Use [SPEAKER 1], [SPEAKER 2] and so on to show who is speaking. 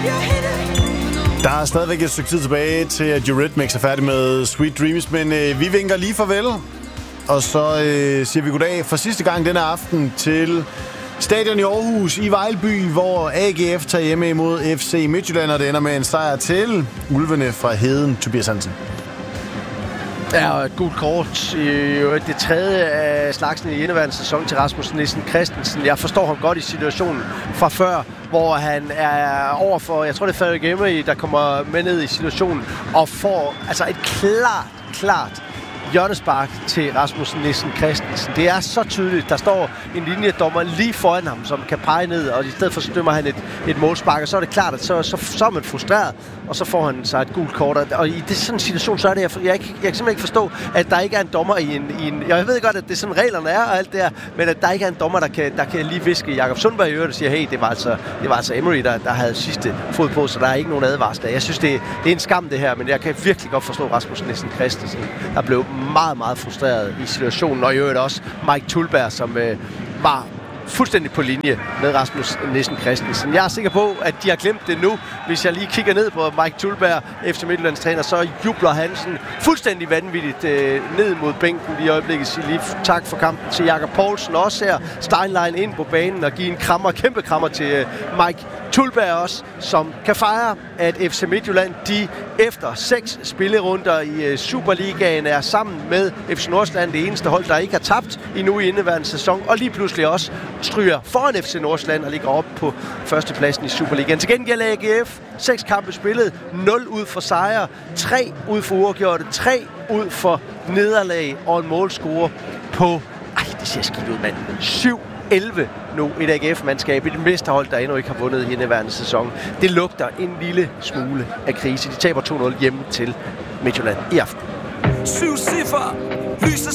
[SPEAKER 1] Der er stadigvæk et stykke tid tilbage til, at Eurythmics er færdig med Sweet Dreams, men vi vinker lige farvel, og så siger vi goddag for sidste gang denne aften til stadion i Aarhus i Vejlby, hvor AGF tager hjemme imod FC Midtjylland, og det ender med en sejr til Ulvene fra Heden. Tobias Hansen.
[SPEAKER 2] Ja, og et gult kort. Det tredje af slagsen i indeværende sæson til Rasmus Nissen Christensen. Jeg forstår ham godt i situationen fra før, hvor han er over for, jeg tror det er Frederik Emery, der kommer med ned i situationen og får altså et klart hjørnespark til Rasmus Nissen Christensen. Det er så tydeligt. Der står en linjedommer lige foran ham, som kan pege ned, og i stedet for så dømmer han et målspark, og så er det klart, at så er man frustreret, og så får han sig et gult kort. Og i sådan en situation, så er det, jeg kan simpelthen ikke forstå, at der ikke er en dommer i en jeg ved godt, at det er sådan reglerne er og alt det her, men at der ikke er en dommer, der kan lige viske Jakob Sundberg i øret og sige, hey, det var altså Emery, der havde sidste fod på, så der er ikke nogen advarsler. Jeg synes, det er en skam det her, men jeg kan virkelig godt forstå Rasmus Nissen Christensen, der blev meget, meget frustreret i situationen, og i øvrigt også Mike Tulberg, som var fuldstændig på linje med Rasmus Nissen Christensen. Jeg er sikker på, at de har glemt det nu. Hvis jeg lige kigger ned på Mike Tulberg, FC Midtjyllands træner, så jubler Hansen fuldstændig vanvittigt ned mod bænken i øjeblikket. Siger lige tak for kampen til Jakob Poulsen også her. Steinlein ind på banen og give en kæmpe krammer til Mike Tulberg også, som kan fejre, at FC Midtjylland, de efter 6 spillerunder i Superligaen er sammen med FC Nordsjælland det eneste hold, der ikke har tabt endnu i indeværende sæson, og lige pludselig også stryger foran FC Nordsjælland og ligger op på førstepladsen i Superligaen. Til gengæld AGF, 6 kampe spillet, 0 ud for sejre, 3 ud for uafgjorte, 3 ud for nederlag og en målscore på, det ser skidt ud, mand, 7-11 nu, et AGF-mandskab i det mesterhold, der endnu ikke har vundet i indeværende sæson. Det lugter en lille smule af krise. De taber 2-0 hjemme til Midtjylland i aften.
[SPEAKER 3] 7 cifre, lyser